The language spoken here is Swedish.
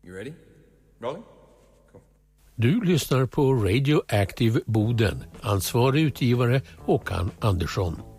You ready? Rolling? Cool. Du lyssnar på Radio Active Boden. Ansvarig utgivare Håkan Andersson.